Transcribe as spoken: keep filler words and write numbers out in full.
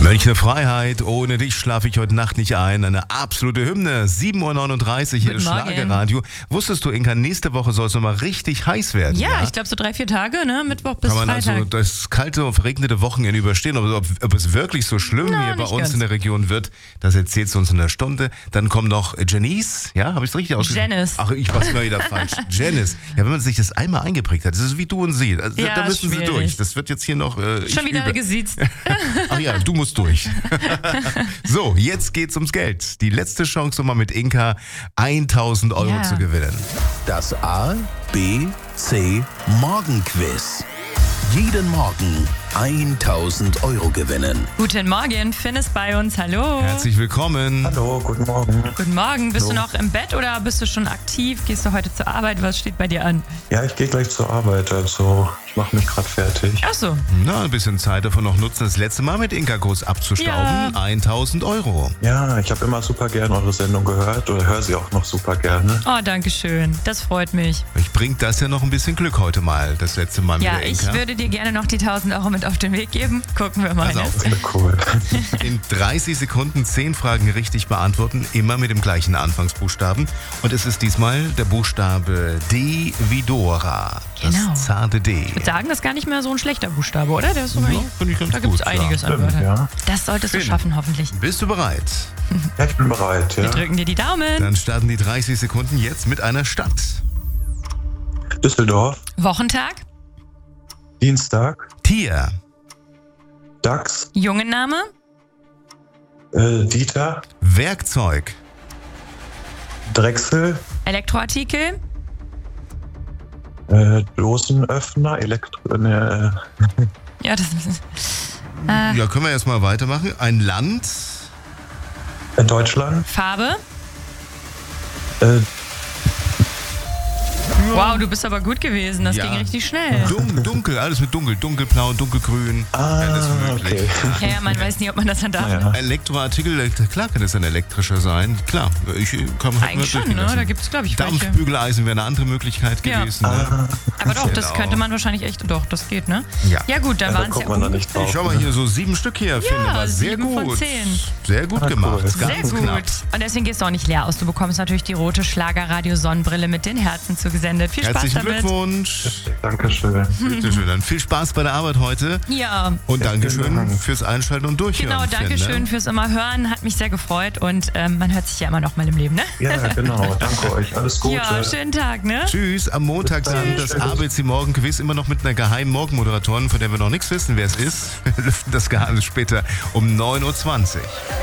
Mönche Freiheit, ohne dich schlafe ich heute Nacht nicht ein. Eine absolute Hymne. sieben Uhr neununddreißig hier ist Schlagerradio. Wusstest du, Inka, nächste Woche soll es nochmal richtig heiß werden? Ja, ja? ich glaube so drei, vier Tage, ne? Mittwoch bis Freitag. Kann man Freitag. also das kalte, verregnete Wochenende überstehen. Aber ob, ob es wirklich so schlimm Na, hier bei nicht uns ganz. in der Region wird, das erzählst du uns in einer Stunde. Dann kommt noch Janice, ja? Habe ich es richtig ausgesprochen? Janice. Ach, ich war immer wieder falsch. Janice. Ja, wenn man sich das einmal eingeprägt hat, das ist wie du und sie. Also, Ja, da müssen schwierig. sie durch. Das wird jetzt hier noch... Äh, Schon ich wieder übe. gesiezt. Ach ja, du musst durch. So, jetzt geht's ums Geld. Die letzte Chance, um mal mit Inka tausend Euro Ja. zu gewinnen. Das A, B, C Morgenquiz. Jeden Morgen tausend Euro gewinnen. Guten Morgen, Finn ist bei uns. Hallo. Herzlich willkommen. Hallo, guten Morgen. Guten Morgen. Bist Hallo. du noch im Bett oder bist du schon aktiv? Gehst du heute zur Arbeit? Was steht bei dir an? Ja, ich gehe gleich zur Arbeit, also ich mache mich gerade fertig. Ach so. Na, ein bisschen Zeit davon noch nutzen, das letzte Mal mit Inka kurz abzustauben. tausend Euro. Ja, ich habe immer super gern eure Sendung gehört oder höre sie auch noch super gerne. Oh, danke schön. Das freut mich. Ich bringe das ja noch ein bisschen Glück heute mal, das letzte Mal mit Ja, der ich Inka. würde dir gerne noch die tausend Euro mit auf den Weg geben. Gucken wir mal. Pass Ne? auf. Ja, cool. In dreißig Sekunden zehn Fragen richtig beantworten, immer mit dem gleichen Anfangsbuchstaben. Und es ist diesmal der Buchstabe D wie Dora. Das Genau. zarte D. Ich würde sagen, das ist gar nicht mehr so ein schlechter Buchstabe, oder? Der ist sogar, Ja, finde ich ganz da gibt es gut, einiges ja. an Wörtern. Ja. Das solltest du Finn. schaffen, hoffentlich. Bist du bereit? ja, ich bin bereit. Ja. Wir drücken dir die Daumen. Dann starten die dreißig Sekunden jetzt mit einer Stadt. Düsseldorf, Wochentag, Dienstag, Tier. Jungenname, Dachs, äh, Dieter, Werkzeug. Drechsel, Elektroartikel, äh, Dosenöffner, Elektro... Ne, ja, das ist. Äh, Ja, können wir erstmal weitermachen. Ein Land. äh, Deutschland, Farbe. äh, Wow, du bist aber gut gewesen. Das Ja. ging richtig schnell. Dun dunkel, alles mit dunkel. Dunkelblau, dunkelgrün. ah, Alles möglich. okay. Ja, ja, man weiß nie, ob man das dann darf. Ja. Elektroartikel, klar kann das ein elektrischer sein. Klar, ich kann man Eigentlich schon, ne? Da gibt es, glaube ich, welche. Dampfbügeleisen wäre eine andere Möglichkeit Ja. gewesen. Ne? Aber doch, das Genau. könnte man wahrscheinlich echt. Doch, das geht, ne? Ja. Ja, gut, dann Ja, da waren es ja kommt man da nicht ungefähr. drauf. Ich schau mal hier so sieben Stück hier, finde war sehr sieben gut. von zehn. Sehr gut Ah, gemacht. cool. Ganz Sehr gut. knapp. Und deswegen gehst du auch nicht leer aus. Du bekommst natürlich die rote Schlagerradio-Sonnenbrille mit den Herzen zugesendet. Viel Spaß Herzlichen damit. Glückwunsch. Dankeschön. Bitte schön. Dann viel Spaß bei der Arbeit heute. Ja, Und Dankeschön Dank. fürs Einschalten und Durchhören. genau. Finn, Dankeschön ne? fürs immer hören. Hat mich sehr gefreut. Und ähm, man hört sich ja immer noch mal im Leben, ne? Ja, genau. Danke euch. Alles Gute. Ja, schönen Tag, ne? Tschüss. Am Montag dann das A B C Morgenquiz immer noch mit einer geheimen Morgenmoderatorin, von der wir noch nichts wissen, wer es ist. Wir lüften das Geheimnis später um neun Uhr zwanzig.